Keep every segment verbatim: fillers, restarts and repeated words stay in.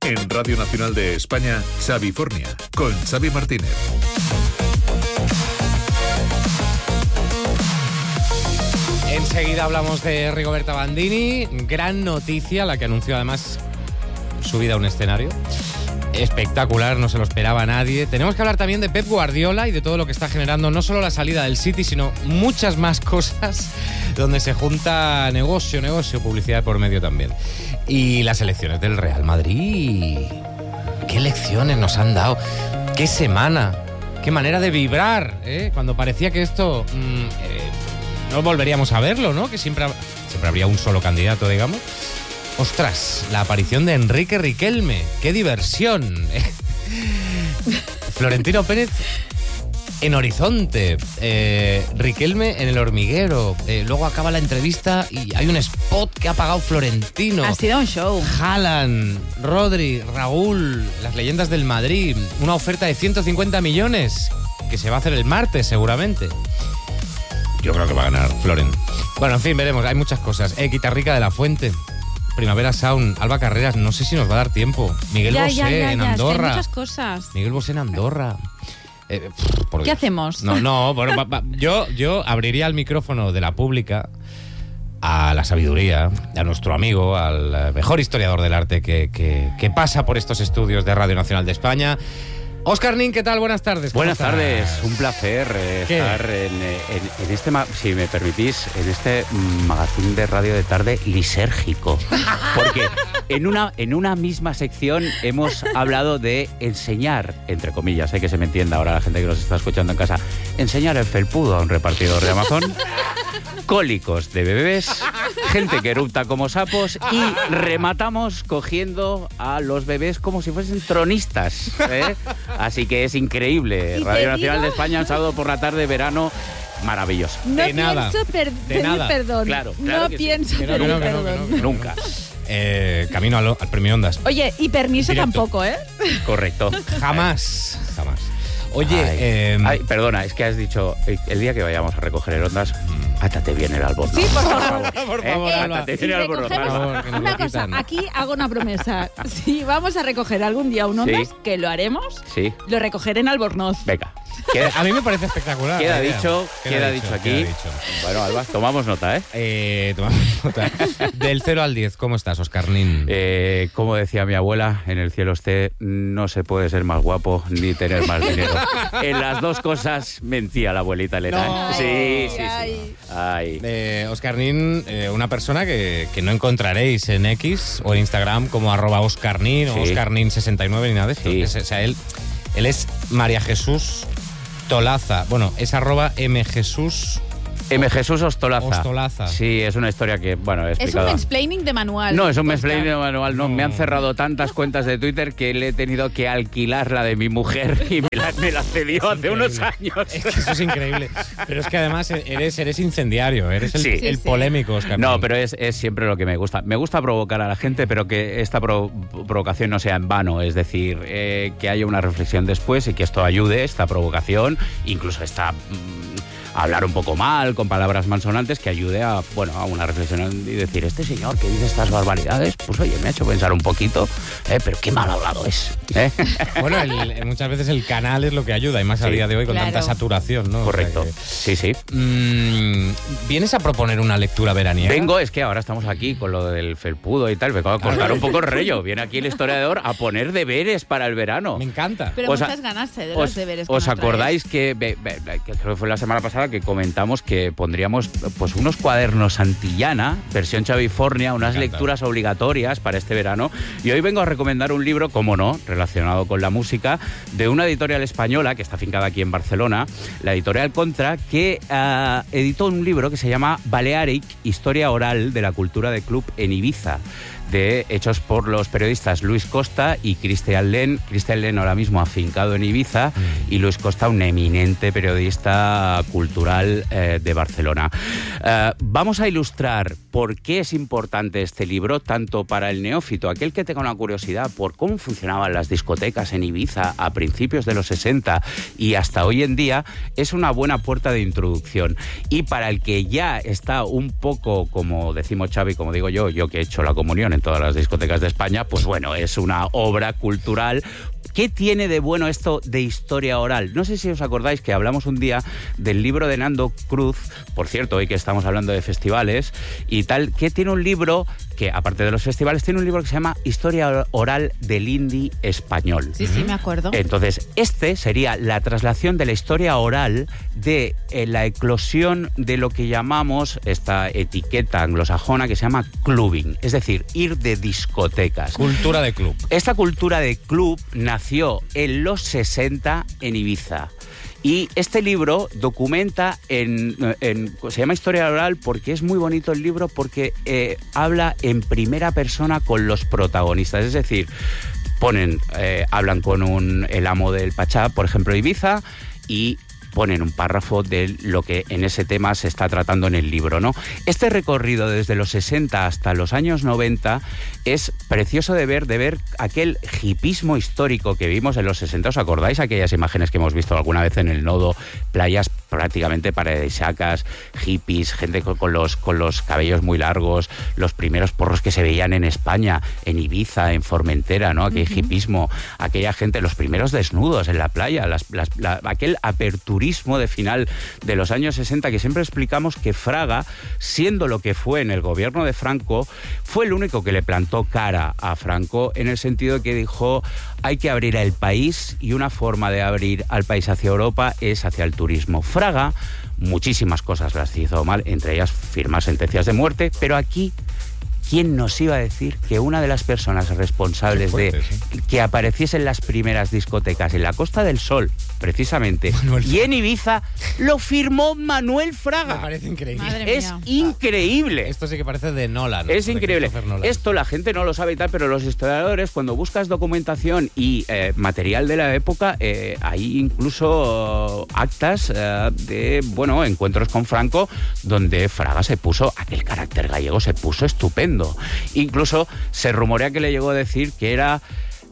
En Radio Nacional de España, Xavifornia, con Xavi Martínez. Enseguida hablamos de Rigoberta Bandini. Gran noticia, la que anunció además subida a un escenario. Espectacular, no se lo esperaba nadie. Tenemos que hablar también de Pep Guardiola y de todo lo que está generando no solo la salida del City, sino muchas más cosas donde se junta negocio, negocio, publicidad por medio también. Y las elecciones del Real Madrid. ¿Qué elecciones nos han dado? ¿Qué semana? ¿Qué manera de vibrar? ¿eh? Cuando parecía que esto mmm, eh, no volveríamos a verlo, ¿no? Que siempre, siempre habría un solo candidato, digamos. ¡Ostras! La aparición de Enrique Riquelme. ¡Qué diversión! Florentino Pérez en Horizonte. Eh, Riquelme en El Hormiguero. Eh, luego acaba la entrevista y hay un spot que ha pagado Florentino. Ha sido un show. Haaland, Rodri, Raúl, las leyendas del Madrid. Una oferta de ciento cincuenta millones que se va a hacer el martes seguramente. Yo creo que va a ganar Floren. Bueno, en fin, veremos. Hay muchas cosas. Eh, Guitarrica de la Fuente. Primavera Sound, Alba Carreras, no sé si nos va a dar tiempo. Miguel ya, Bosé ya, ya, en ya, Andorra. Es que hay muchas cosas. Miguel Bosé en Andorra. Eh, pff, por ¿Qué Dios. hacemos? No, no, bueno, va, va, yo, yo abriría el micrófono de la pública a la sabiduría, a nuestro amigo, al mejor historiador del arte que, que, que pasa por estos estudios de Radio Nacional de España. Óscar Nin, ¿qué tal? Buenas tardes. Buenas estás? tardes, un placer eh, estar en, en, en este, si me permitís, en este magazín de radio de tarde lisérgico. Porque en una, en una misma sección hemos hablado de enseñar, entre comillas, hay que se me entienda ahora la gente que nos está escuchando en casa, enseñar el felpudo a un repartidor de Amazon, cólicos de bebés, gente que erupta como sapos y rematamos cogiendo a los bebés como si fuesen tronistas, ¿eh? Así que es increíble. Radio Nacional digo... de España, un sábado por la tarde, verano, maravilloso. No de pienso nada. Per- de pedir nada. perdón. Claro, claro no que pienso sí. pedir no, no, perdón. no, no, no, no. Nunca. Eh, camino al, al Premio Ondas. Oye, y permiso Directo. tampoco, ¿eh? Correcto. Jamás, jamás. Oye, Ay, eh, ay, perdona, es que has dicho, el, el día que vayamos a recoger el Ondas, átate bien el albornoz. Sí, por favor. por ¿Eh? favor, Alba. Átate Si bien el albornoz. recogemos- Por favor, que nos Una lo cosa, quitan. aquí hago una promesa. Si vamos a recoger algún día un Ondas, Sí. que lo haremos, Sí, lo recogeré en Albornoz. venga. Queda, A mí me parece espectacular. queda la idea. dicho, queda, dicho aquí. queda dicho. Bueno, Alba, tomamos nota, ¿eh? Eh, tomamos nota. Del cero al diez, ¿cómo estás, Óscar Nin? Eh, como decía mi abuela, en el cielo esté, no se puede ser más guapo ni tener más dinero. En las dos cosas mentía la abuelita Elena. No. ¿eh? Sí, sí, Ay. sí. Ay. Eh, Óscar Nin, eh, una persona que, que no encontraréis en X o en Instagram como arroba Óscar Nin o Sí. Óscar Nin sesenta y nueve ni nada de esto. Sí. Es, o sea, él, él es María Jesús Tolaza. Bueno, es arroba mjesús M. Jesús Ostolaza. Ostolaza. Sí, es una historia que, bueno, he Es un explicado. mansplaining de manual. No, es un Óscar. mansplaining manual, no. No. Me han cerrado tantas cuentas de Twitter que le he tenido que alquilar la de mi mujer y me la, me la cedió hace increíble. unos años. Es que eso es increíble. Pero es que además eres, eres incendiario, eres el, Sí. el Sí, sí. polémico, Óscar No, Nin. pero es, es siempre lo que me gusta. Me gusta provocar a la gente, pero que esta pro- provocación no sea en vano. Es decir, eh, que haya una reflexión después y que esto ayude, esta provocación, incluso esta... mm, hablar un poco mal, con palabras malsonantes, que ayude a, bueno, a una reflexión y decir, este señor que dice estas barbaridades, pues oye, me ha hecho pensar un poquito, eh, pero qué mal hablado es. ¿eh? Bueno, el- muchas veces el canal es lo que ayuda, y más a Sí. día de hoy con Claro. tanta saturación, ¿no? Correcto. O sea Sí, sí. que, mm, ¿vienes a proponer una lectura veraniega? Vengo, es que ahora estamos aquí con lo del felpudo y tal, vengo a cortar un poco el rollo. Viene aquí el historiador a poner deberes para el verano. Me encanta. Pero Os a- muchas ganas eh, de ¿Os, los deberes que os nos acordáis que, ve- ve- que creo que fue la semana pasada que comentamos que pondríamos pues unos cuadernos Santillana, versión Xavifornia, unas Me encanta. lecturas obligatorias para este verano? Y hoy vengo a recomendar un libro, como no, relacionado con la música, de una editorial española que está afincada aquí en Barcelona, la editorial Contra, que uh, editó un libro que se llama Balearic, Historia Oral de la Cultura de Club en Ibiza, de hechos por los periodistas Luis Costa y Cristian Len. Cristian Len ahora mismo afincado en Ibiza y Luis Costa un eminente periodista cultural eh, de Barcelona. Eh, vamos a ilustrar por qué es importante este libro, tanto para el neófito, aquel que tenga una curiosidad por cómo funcionaban las discotecas en Ibiza a principios de los sesenta y hasta hoy en día, es una buena puerta de introducción. Y para el que ya está un poco, como decimos Xavi, como digo yo, yo que he hecho la comunión en todas las discotecas de España, pues bueno, es una obra cultural. ¿Qué tiene de bueno esto de historia oral? No sé si os acordáis que hablamos un día del libro de Nando Cruz, por cierto, hoy que estamos hablando de festivales y tal, que tiene un libro que, aparte de los festivales, tiene un libro que se llama Historia Oral del Indie Español. Sí, sí, me acuerdo. Entonces, este sería la traslación de la historia oral de eh, la eclosión de lo que llamamos esta etiqueta anglosajona que se llama clubbing, es decir, ir de discotecas. Cultura de club. Esta cultura de club nació en los sesenta en Ibiza. Y este libro documenta, en, en, se llama Historia Oral porque es muy bonito el libro, porque eh, habla en primera persona con los protagonistas. Es decir, ponen, eh, hablan con un, el amo del Pachá, por ejemplo, Ibiza, y ponen un párrafo de lo que en ese tema se está tratando en el libro, ¿no? Este recorrido desde los sesenta hasta los años noventa es precioso de ver, de ver aquel hipismo histórico que vimos en los sesenta. ¿Os acordáis aquellas imágenes que hemos visto alguna vez en el Nodo? Playas prácticamente paradisíacas, hippies, gente con, con, los, con los cabellos muy largos, los primeros porros que se veían en España, en Ibiza, en Formentera, ¿no? Aquel uh-huh. hipismo, aquella gente, los primeros desnudos en la playa, las, las, la, aquel aperturismo de final de los años sesenta, que siempre explicamos que Fraga, siendo lo que fue en el gobierno de Franco, fue el único que le plantó cara a Franco, en el sentido de que dijo: hay que abrir el país, y una forma de abrir al país hacia Europa es hacia el turismo. Fraga muchísimas cosas las hizo mal, entre ellas firmar sentencias de muerte, pero aquí, ¿quién nos iba a decir que una de las personas responsables fuerte, de sí. que apareciesen las primeras discotecas en la Costa del Sol, precisamente, y en Ibiza, lo firmó Manuel Fraga? Me parece increíble. Madre es mía. increíble. Esto sí que parece de Nolan. Es de increíble. Nolan. Esto la gente no lo sabe y tal, pero los historiadores, cuando buscas documentación y eh, material de la época, eh, hay incluso uh, actas uh, de, bueno, encuentros con Franco, donde Fraga se puso, aquel carácter gallego se puso estupendo. Incluso se rumorea que le llegó a decir que era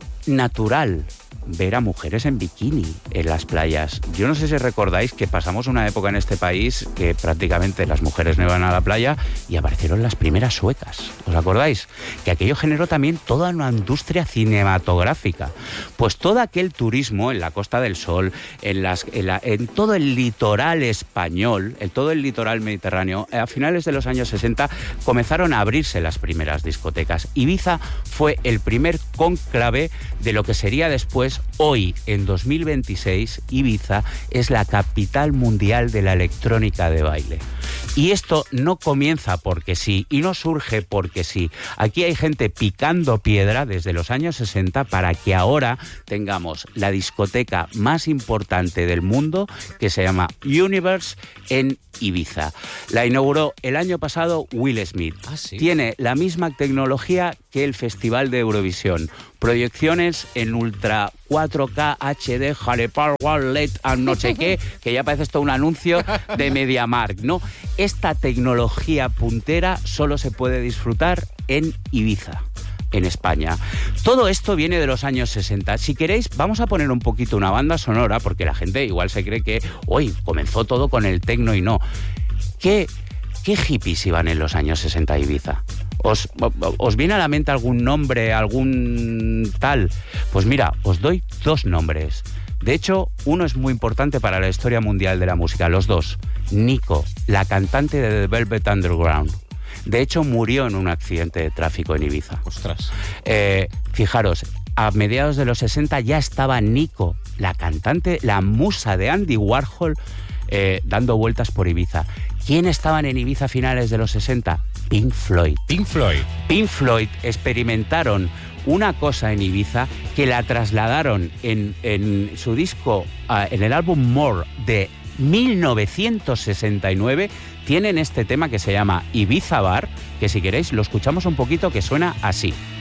natural ver a mujeres en bikini en las playas. Yo no sé si recordáis que pasamos una época en este país que prácticamente las mujeres no iban a la playa y aparecieron las primeras suecas. ¿Os acordáis? Que aquello generó también toda una industria cinematográfica. Pues todo aquel turismo en la Costa del Sol, en, las, en, la, en todo el litoral español, en todo el litoral mediterráneo, a finales de los años sesenta comenzaron a abrirse las primeras discotecas. Ibiza fue el primer cónclave de lo que sería después. Hoy, en dos mil veintiséis, Ibiza es la capital mundial de la electrónica de baile. Y esto no comienza porque sí, y no surge porque sí. Aquí hay gente picando piedra desde los años sesenta para que ahora tengamos la discoteca más importante del mundo, que se llama Universe, en Ibiza. La inauguró el año pasado Will Smith. Ah, ¿sí? Tiene la misma tecnología que el Festival de Eurovisión. Proyecciones en ultra cuatro K H D, Jalepar, One L E D, no sé qué, que ya parece esto un anuncio de MediaMarkt, ¿no? Esta tecnología puntera solo se puede disfrutar en Ibiza, en España. Todo esto viene de los años sesenta. Si queréis, vamos a poner un poquito una banda sonora, porque la gente igual se cree que hoy comenzó todo con el tecno y no. ¿Qué, qué hippies iban en los años sesenta a Ibiza? ¿Os, ¿Os viene a la mente algún nombre, algún tal? Pues mira, os doy dos nombres. De hecho, uno es muy importante para la historia mundial de la música, los dos. Nico, la cantante de The Velvet Underground. De hecho, murió en un accidente de tráfico en Ibiza. Ostras. Eh, fijaros, a mediados de los sesenta ya estaba Nico, la cantante, la musa de Andy Warhol, eh, dando vueltas por Ibiza. ¿Quién estaban en Ibiza a finales de los sesenta? Pink Floyd. Pink Floyd. Pink Floyd experimentaron una cosa en Ibiza que la trasladaron en, en su disco, uh, en el álbum More de mil novecientos sesenta y nueve. Tienen este tema que se llama Ibiza Bar, que si queréis lo escuchamos un poquito, que suena así.